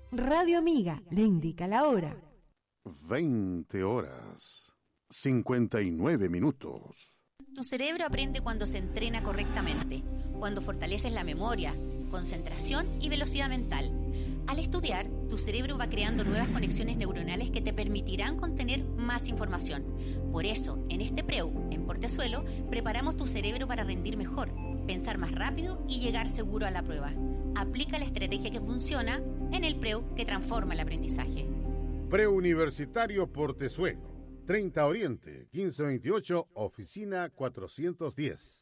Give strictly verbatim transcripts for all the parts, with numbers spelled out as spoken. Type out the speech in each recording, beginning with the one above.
Radio Amiga le indica la hora. veinte horas, cincuenta y nueve minutos. Tu cerebro aprende cuando se entrena correctamente, cuando fortaleces la memoria, concentración y velocidad mental. Al estudiar, tu cerebro va creando nuevas conexiones neuronales que te permitirán contener más información. Por eso, en este Preu, en Portezuelo, preparamos tu cerebro para rendir mejor, pensar más rápido y llegar seguro a la prueba. Aplica la estrategia que funciona en el Preu que transforma el aprendizaje. Preuniversitario Portezuelo, treinta Oriente, quince veintiocho, oficina cuatrocientos diez.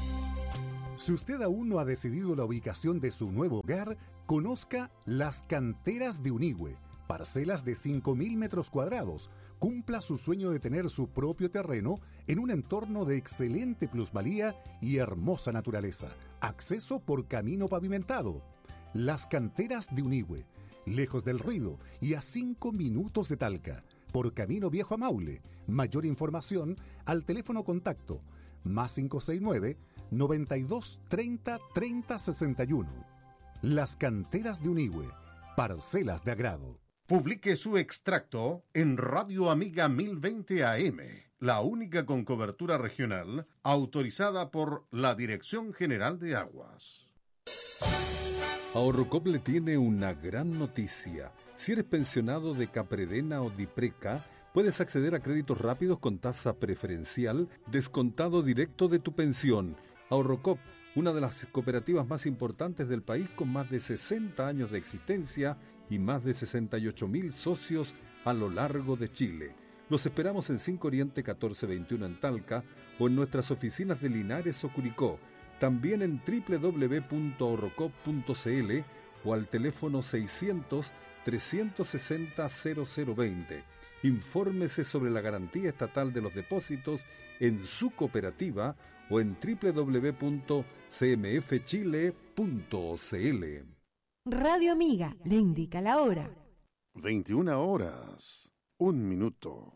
Si usted aún no ha decidido la ubicación de su nuevo hogar, conozca Las Canteras de Unigüe, parcelas de cinco mil metros cuadrados. Cumpla su sueño de tener su propio terreno en un entorno de excelente plusvalía y hermosa naturaleza. Acceso por camino pavimentado. Las Canteras de Unigüe, lejos del ruido y a cinco minutos de Talca, por camino viejo a Maule. Mayor información al teléfono contacto más cinco seis nueve, noventa y dos, treinta, treinta, sesenta y uno. Las Canteras de Unigüe, parcelas de agrado. Publique su extracto en Radio Amiga mil veinte A M, la única con cobertura regional autorizada por la Dirección General de Aguas. Ahorrocop le tiene una gran noticia. Si eres pensionado de Capredena o Dipreca, puedes acceder a créditos rápidos con tasa preferencial, descontado directo de tu pensión. Ahorrocop, una de las cooperativas más importantes del país con más de sesenta años de existencia y más de sesenta y ocho mil socios a lo largo de Chile. Los esperamos en cinco Oriente catorce veintiuno en Talca o en nuestras oficinas de Linares o Curicó. También en doble u doble u doble u punto ahorrocop punto c l o al teléfono seiscientos, trescientos sesenta, cero cero veinte. Infórmese sobre la garantía estatal de los depósitos en su cooperativa o en doble u doble u doble u punto c m f chile punto c l. Radio Amiga le indica la hora. veintiuna horas, un minuto.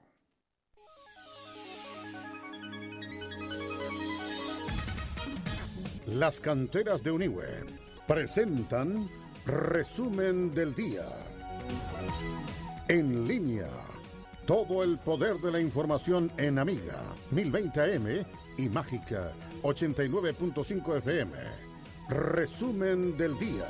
Las Canteras de Unigüe presentan Resumen del Día. En línea, todo el poder de la información en Amiga mil veinte A M y Mágica ochenta y nueve punto cinco F M. Resumen del Día.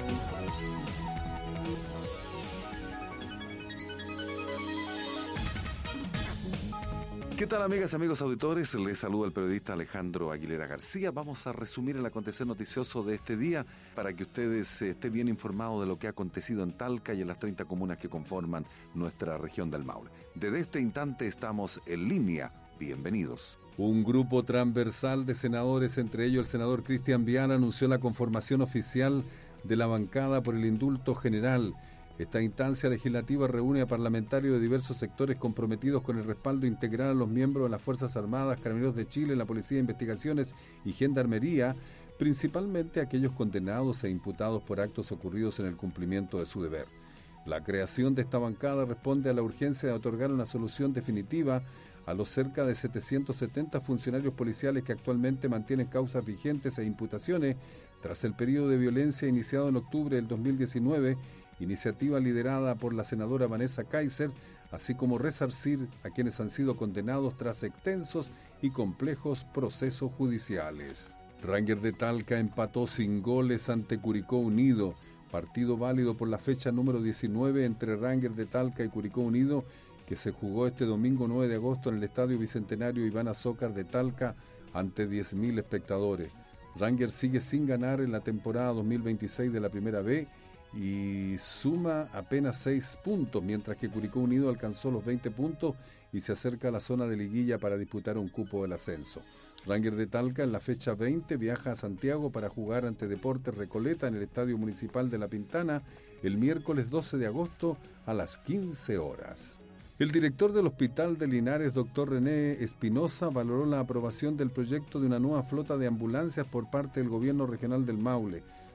¿Qué tal, amigas y amigos auditores? Les saluda el periodista Alejandro Aguilera García. Vamos a resumir el acontecer noticioso de este día para que ustedes estén bien informados de lo que ha acontecido en Talca y en las treinta comunas que conforman nuestra región del Maule. Desde este instante estamos en línea. Bienvenidos. Un grupo transversal de senadores, entre ellos el senador Cristian Viana, anunció la conformación oficial de la bancada por el indulto general. Esta instancia legislativa reúne a parlamentarios de diversos sectores comprometidos con el respaldo integral a los miembros de las Fuerzas Armadas, Carabineros de Chile, la Policía de Investigaciones y Gendarmería, principalmente aquellos condenados e imputados por actos ocurridos en el cumplimiento de su deber. La creación de esta bancada responde a la urgencia de otorgar una solución definitiva a los cerca de setecientos setenta funcionarios policiales que actualmente mantienen causas vigentes e imputaciones tras el periodo de violencia iniciado en octubre del dos mil diecinueve, iniciativa liderada por la senadora Vanessa Kaiser, así como resarcir a quienes han sido condenados tras extensos y complejos procesos judiciales. Ranger de Talca empató sin goles ante Curicó Unido, partido válido por la fecha número diecinueve entre Ranger de Talca y Curicó Unido, que se jugó este domingo nueve de agosto en el Estadio Bicentenario Iván Azócar de Talca ante diez mil espectadores. Ranger sigue sin ganar en la temporada dos mil veintiséis de la Primera B y suma apenas seis puntos, mientras que Curicó Unido alcanzó los veinte puntos y se acerca a la zona de liguilla para disputar un cupo del ascenso. Ranger de Talca en la fecha veinte viaja a Santiago para jugar ante Deportes Recoleta en el Estadio Municipal de La Pintana el miércoles doce de agosto a las quince horas. El director del Hospital de Linares, doctor René Espinosa, valoró la aprobación del proyecto de una nueva flota de ambulancias por parte del Gobierno Regional del Maule.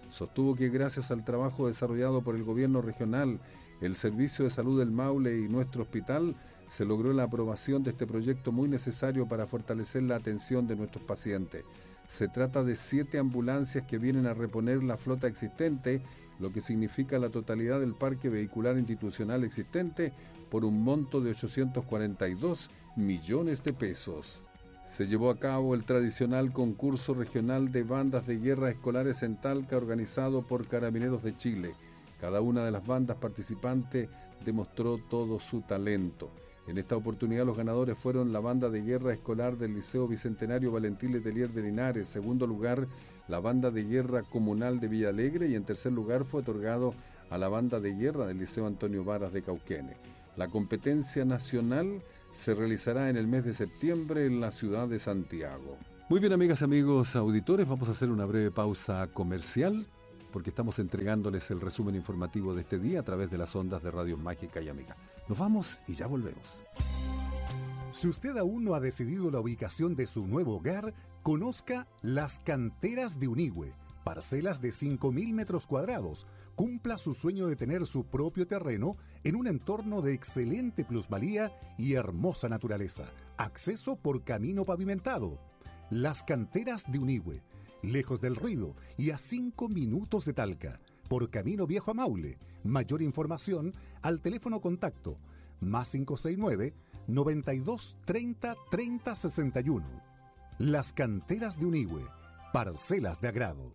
Sostuvo que gracias al trabajo desarrollado por el gobierno regional, el Servicio de Salud del Maule y nuestro hospital, se logró la aprobación de este proyecto muy necesario para fortalecer la atención de nuestros pacientes. Se trata de siete ambulancias que vienen a reponer la flota existente, lo que significa la totalidad del parque vehicular institucional existente por un monto de ochocientos cuarenta y dos millones de pesos. Se llevó a cabo el tradicional concurso regional de bandas de guerra escolares en Talca, organizado por Carabineros de Chile. Cada una de las bandas participantes demostró todo su talento. En esta oportunidad los ganadores fueron la banda de guerra escolar del Liceo Bicentenario Valentín Letelier de Linares, segundo lugar la banda de guerra comunal de Villa Alegre y en tercer lugar fue otorgado a la banda de guerra del Liceo Antonio Varas de Cauquenes. La competencia nacional se realizará en el mes de septiembre en la ciudad de Santiago. Muy bien, amigas y amigos auditores, vamos a hacer una breve pausa comercial porque estamos entregándoles el resumen informativo de este día a través de las ondas de Radio Mágica y Amiga. Nos vamos y ya volvemos. Si usted aún no ha decidido la ubicación de su nuevo hogar, conozca Las Canteras de Unigüe, parcelas de cinco mil metros cuadrados. Cumpla su sueño de tener su propio terreno en un entorno de excelente plusvalía y hermosa naturaleza. Acceso por camino pavimentado. Las Canteras de Unigüe, lejos del ruido y a cinco minutos de Talca, por camino viejo a Maule. Mayor información al teléfono contacto más cinco seis nueve, noventa y dos, treinta, treinta, sesenta y uno. Las Canteras de Unigüe, parcelas de agrado.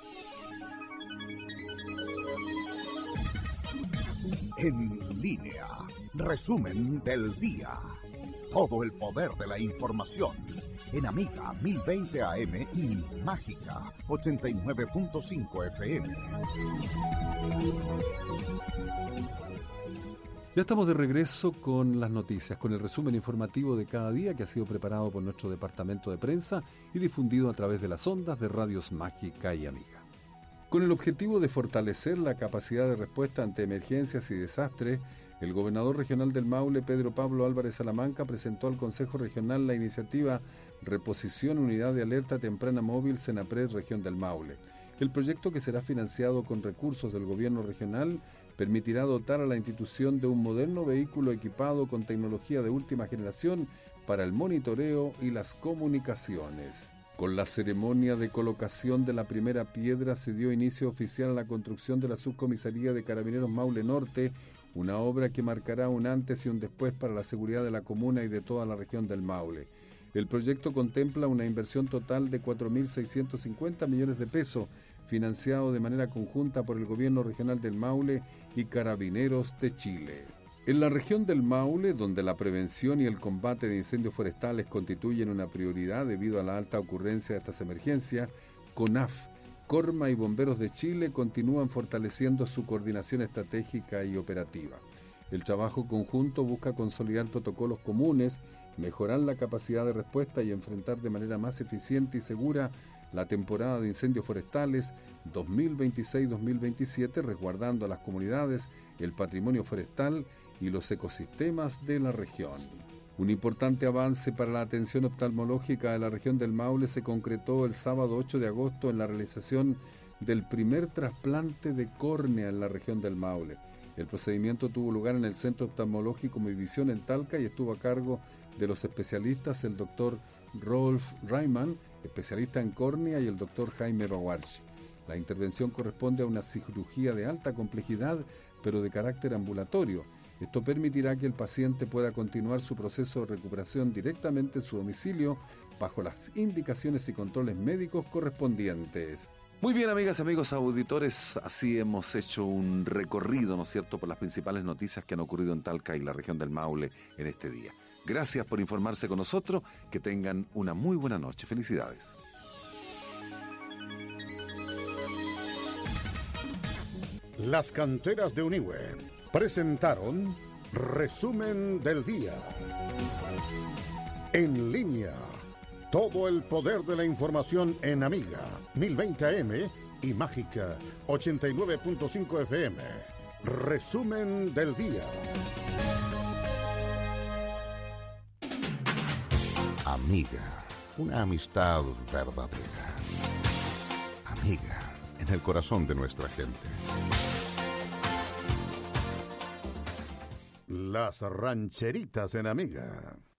En línea, resumen del día. Todo el poder de la información. En Amiga mil veinte A M y Mágica ochenta y nueve punto cinco F M. Ya estamos de regreso con las noticias, con el resumen informativo de cada día que ha sido preparado por nuestro departamento de prensa y difundido a través de las ondas de Radios Mágica y Amiga. Con el objetivo de fortalecer la capacidad de respuesta ante emergencias y desastres, el gobernador regional del Maule, Pedro Pablo Álvarez Salamanca, presentó al Consejo Regional la iniciativa Reposición Unidad de Alerta Temprana Móvil Senapred Región del Maule. El proyecto, que será financiado con recursos del gobierno regional, permitirá dotar a la institución de un moderno vehículo equipado con tecnología de última generación para el monitoreo y las comunicaciones. Con la ceremonia de colocación de la primera piedra se dio inicio oficial a la construcción de la subcomisaría de Carabineros Maule Norte, una obra que marcará un antes y un después para la seguridad de la comuna y de toda la región del Maule. El proyecto contempla una inversión total de cuatro mil seiscientos cincuenta millones de pesos, financiado de manera conjunta por el Gobierno Regional del Maule y Carabineros de Chile. En la región del Maule, donde la prevención y el combate de incendios forestales constituyen una prioridad debido a la alta ocurrencia de estas emergencias, CONAF, Corma y Bomberos de Chile continúan fortaleciendo su coordinación estratégica y operativa. El trabajo conjunto busca consolidar protocolos comunes, mejorar la capacidad de respuesta y enfrentar de manera más eficiente y segura la temporada de incendios forestales dos mil veintiséis dos mil veintisiete, resguardando a las comunidades, el patrimonio forestal y los ecosistemas de la región. Un importante avance para la atención oftalmológica de la región del Maule se concretó el sábado ocho de agosto en la realización del primer trasplante de córnea en la región del Maule. El procedimiento tuvo lugar en el Centro Oftalmológico Mi Visión en Talca y estuvo a cargo de los especialistas el doctor Rolf Reimann, especialista en córnea, y el doctor Jaime Bawarchi. La intervención corresponde a una cirugía de alta complejidad, pero de carácter ambulatorio. Esto permitirá que el paciente pueda continuar su proceso de recuperación directamente en su domicilio, bajo las indicaciones y controles médicos correspondientes. Muy bien, amigas y amigos auditores, así hemos hecho un recorrido, ¿no es cierto?, por las principales noticias que han ocurrido en Talca y la región del Maule en este día. Gracias por informarse con nosotros, que tengan una muy buena noche. Felicidades. Las Canteras de Unigüe presentaron Resumen del Día. En línea, todo el poder de la información en Amiga mil veinte A M y Mágica ochenta y nueve punto cinco F M. Resumen del Día. Amiga, una amistad verdadera. Amiga, en el corazón de nuestra gente. Las rancheritas en Amiga.